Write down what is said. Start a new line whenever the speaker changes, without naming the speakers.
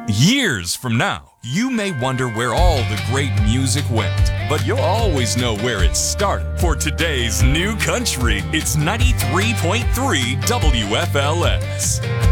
Years from now, you may wonder where all the great music went, but you'll always know where it started. For today's new country, it's 93.3 WFLS.